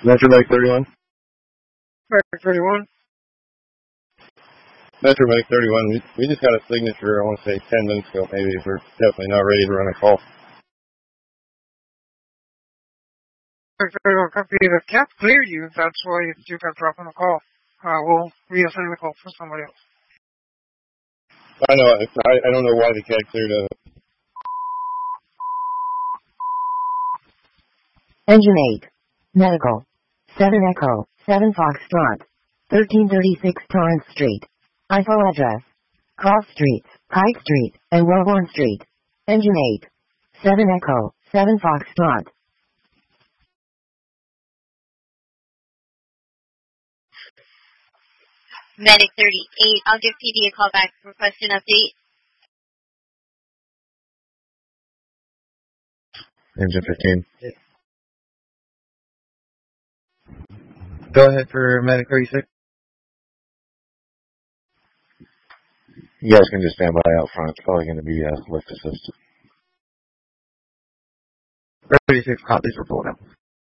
Metro Medic 31. Medic 31. Metro Medic 31. We just got a signature, I want to say 10 minutes ago maybe. We're definitely not ready to run a call. Medic 31, copy. The cap cleared you. That's why you got dropped on the call. We'll reassign the call for somebody else. I know. I don't know why the cat cleared us. Engine 8. Medical. 7 Echo. 7 Foxtrot. 1336 Torrance Street. IFO address. Cross Streets, Pike Street, and Wellborn Street. Engine 8. 7 Echo. 7 Foxtrot. Medic 38, I'll give PD a call back. Request an update. Engine 15. Go ahead for Medic 36. You guys can just stand by out front. It's probably going to be lift assist. 36 copies for pulling up.